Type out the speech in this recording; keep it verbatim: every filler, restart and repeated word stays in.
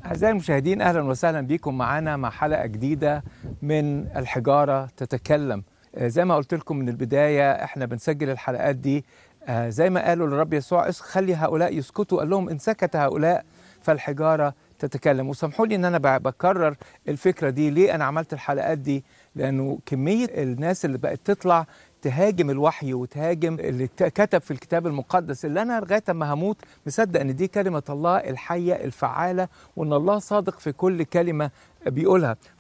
أعزائي المشاهدين، أهلا وسهلا بكم معنا مع حلقة جديدة من الحجارة تتكلم. آه، زي ما قلت لكم من البداية احنا بنسجل الحلقات دي آه، زي ما قالوا للرب يسوع: اس- خلي هؤلاء يسكتوا. قال لهم: إن سكت هؤلاء فالحجارة تتكلم. وسامحوا لي إن أنا ب- بكرر الفكرة دي. ليه أنا عملت الحلقات دي؟ لأنه كمية الناس اللي بقت تطلع تهاجم الوحي وتهاجم اللي ك- كتب في الكتاب المقدس، اللي أنا لغاية ما هموت مصدق إن دي كلمة الله الحية الفعالة، وإن الله صادق في كل كلمة بيقولها.